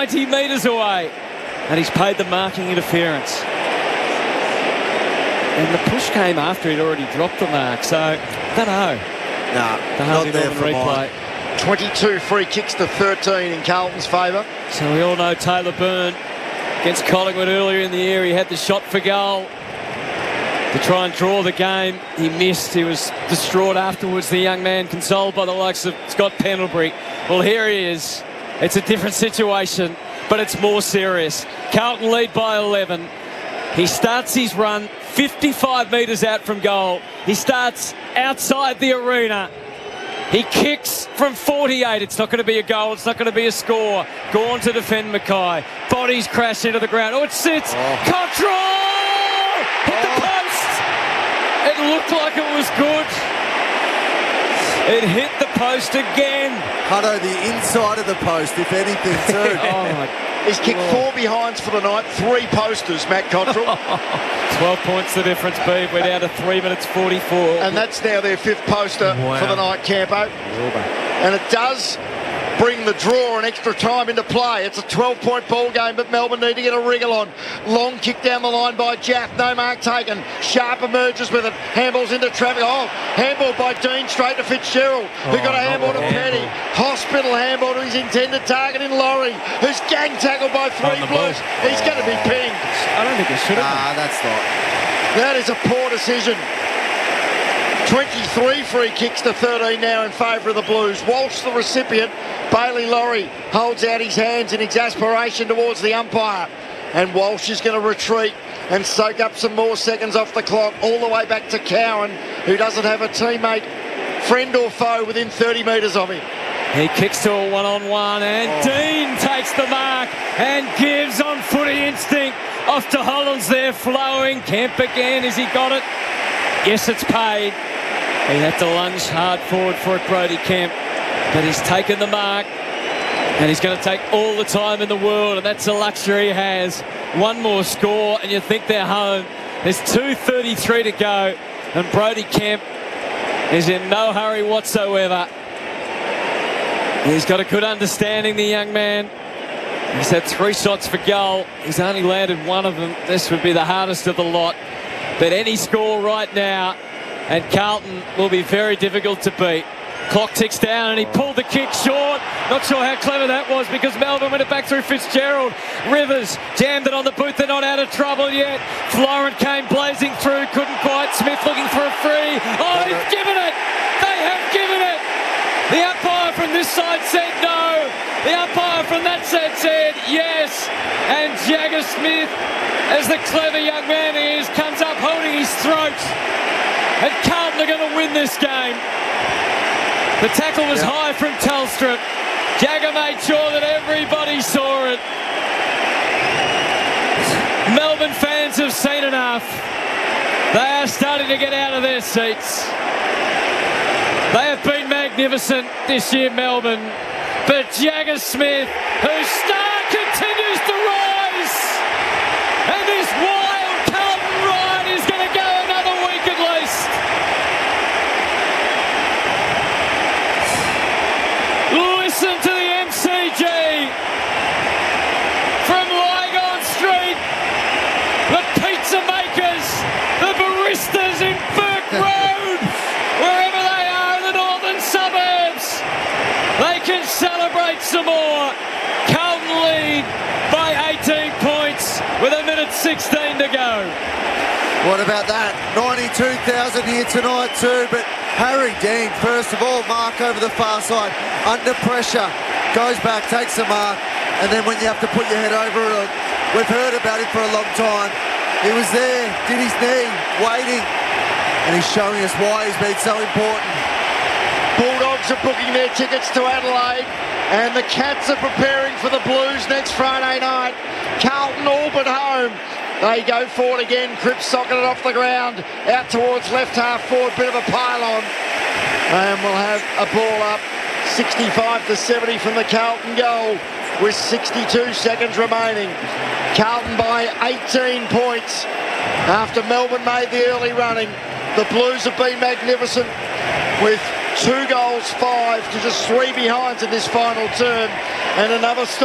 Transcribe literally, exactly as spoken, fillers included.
ninety metres away. And he's paid the marking interference. And the push came after he'd already dropped the mark. So, I don't know. Nah, the not there Norman for replay. mine. twenty-two free kicks to thirteen in Carlton's favour. So we all know Taylor Byrne against Collingwood earlier in the year. He had the shot for goal to try and draw the game. He missed. He was distraught afterwards, the young man, consoled by the likes of Scott Pendlebury. Well, here he is. It's a different situation, but it's more serious. Carlton lead by eleven. He starts his run fifty-five metres out from goal. He starts outside the arena. He kicks from forty-eight. It's not going to be a goal. It's not going to be a score. Gone to defend Mackay. Bodies crash into the ground. Oh, it sits. Oh. Control! Hit the post. It looked like it was good. It hit the post again. Hutto, the inside of the post, if anything, too. Oh, my. He's kicked Oh. four behinds for the night, three posters, Matt Cottrell. twelve points the difference, Beeb. We're down to three minutes forty-four. And that's now their fifth poster Wow. for the night, Campo. And it does bring the draw and extra time into play. It's a twelve-point ball game, but Melbourne need to get a wriggle on. Long kick down the line by Jaff. No mark taken. Sharp emerges with it. Handballs into traffic. Oh, handball by Dean straight to Fitzgerald, who Oh, got a handball to not a Petty. Hospital handball to his intended target in Laurie, who's gang tackled by three On the Blues. ball. He's going to be pinged. I don't think it should have. Ah, that's not. That is a poor decision. twenty-three free kicks to thirteen now in favour of the Blues. Walsh, the recipient. Bailey Laurie holds out his hands in exasperation towards the umpire. And Walsh is going to retreat and soak up some more seconds off the clock, all the way back to Cowan, who doesn't have a teammate, friend or foe, within thirty metres of him. He kicks to a one-on-one, and Oh. Dean takes the mark and gives on footy instinct off to Hollands there, flowing. Kemp again, has he got it? Yes, it's paid. He had to lunge hard forward for it, Brody Kemp, but he's taken the mark, and he's going to take all the time in the world, and that's a luxury he has. One more score, and you think they're home. There's two thirty-three to go, and Brody Kemp is in no hurry whatsoever. He's got a good understanding, the young man. He's had three shots for goal. He's only landed one of them. This would be the hardest of the lot. But any score right now, and Carlton will be very difficult to beat. Clock ticks down, and he pulled the kick short. Not sure how clever that was, because Melbourne went it back through Fitzgerald. Rivers jammed it on the boot. They're not out of trouble yet. Florent came blazing through, couldn't quite. Smith looking for a free. Oh, he's given it. They have given it. The umpire from this side said no. The umpire from that side said yes. And Jagger Smith, as the clever young man he is, comes up holding his throat. And Carlton are going to win this game. The tackle was Yeah. high from Telstra. Jagger made sure that everybody saw it. Melbourne fans have seen enough. They are starting to get out of their seats. They have been magnificent this year, Melbourne. But Jagger Smith, whose star continues to rise, and this wild Carlton ride is going to go another week at least. Listen to the M C G from Lygon Street, the pizza makers, the baristas in Burke Road, wherever they are in the northern suburbs. They can celebrate some more. Carlton lead by eighteen points with a minute sixteen to go. What about that? ninety-two thousand here tonight too, but Harry Dean, first of all, mark over the far side, under pressure, goes back, takes the mark, and then when you have to put your head over it, we've heard about it for a long time. He was there, did his knee, waiting, and he's showing us why he's been so important. Bulldogs are booking their tickets to Adelaide, and the Cats are preparing for the Blues next Friday night. Carlton all but home. They go forward again. Cripps socking it off the ground, out towards left half forward, bit of a pylon. And we'll have a ball up, sixty-five to seventy from the Carlton goal, with sixty-two seconds remaining. Carlton by eighteen points after Melbourne made the early running. The Blues have been magnificent, with two goals, five to just three behinds in this final term, and another